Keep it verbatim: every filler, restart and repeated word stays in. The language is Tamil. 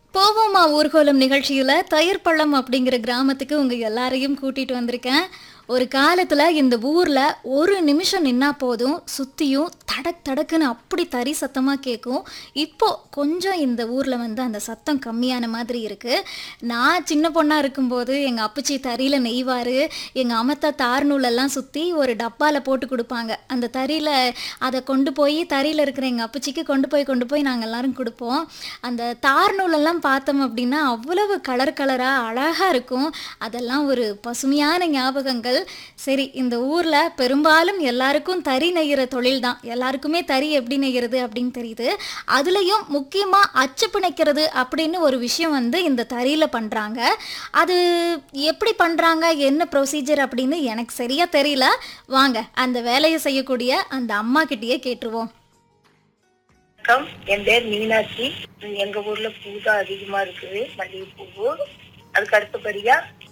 போவோமா ஊர்கோலம் நிகழ்ச்சியில தயிர் பள்ளம் அப்படிங்கிற கிராமத்துக்கு உங்க எல்லாரையும் கூட்டிட்டு வந்திருக்கேன். ஒரு காலத்துல இந்த ஊர்ல ஒரு நிமிஷம் நின்னா போதும் சுத்தியும் தடக் தடக்குன்னு அப்படி தறி சத்தமா கேட்கும். இப்போ கொஞ்சம் இந்த ஊர்ல வந்து அந்த சத்தம் கம்மியான மாதிரி இருக்கு. நான் சின்ன பொண்ணா இருக்கும்போது எங்க அப்பச்சி தறியில நெய்வாரு. எங்க அம்மத்தா தார் நூலெல்லாம் சுத்தி ஒரு டப்பால போட்டு குடுப்பாங்க. அந்த தறியில அத கொண்டு போய் தறியில இருக்கிற எங்க அப்பச்சிக்கு கொண்டு போய் கொண்டு போய் நாங்க எல்லாரும் குடுப்போம். அந்த தார் நூலெல்லாம் பார்த்தோம் அப்படின்னா, அவ்வளவு கலர் கலரா அழகா இருக்கும். அதெல்லாம் ஒரு பசுமையான ஞாபகங்கள். சரி, இந்த ஊர்ல பெரும்பாலும் எல்லாருக்கும் தறி நெய்யிற தொழில் தான். எல்லாருக்குமே தறி எப்படி நெய்யிறது அப்படின்னு தெரியுது. அதுலயும் முக்கியமா அச்சு பிணைக்கிறது அப்படின்னு ஒரு விஷயம் வந்து இந்த தறியில பண்றாங்க. அது எப்படி பண்றாங்க, என்ன ப்ரொசீஜர் அப்படின்னு எனக்கு சரியா தெரியல. வாங்க அந்த வேலையை செய்யக்கூடிய அந்த அம்மா கிட்டயே கேட்டுருவோம். வணக்கம், என் பேர் மீனாட்சி. எங்க ஊர்ல பூ தான் அதிகமா இருக்குது, மல்லிகை பூவு. அதுக்கு அடுத்தபடியா